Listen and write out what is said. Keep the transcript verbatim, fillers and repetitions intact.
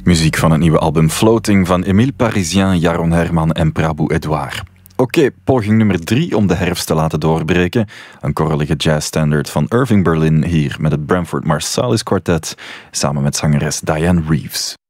Muziek van het nieuwe album Floating van Émile Parisien, Jaron Herman en Prabhu Edouard. Oké, okay, poging nummer drie om de herfst te laten doorbreken. Een korrelige jazzstandard van Irving Berlin hier met het Branford Marsalis Quartet samen met zangeres Diane Reeves.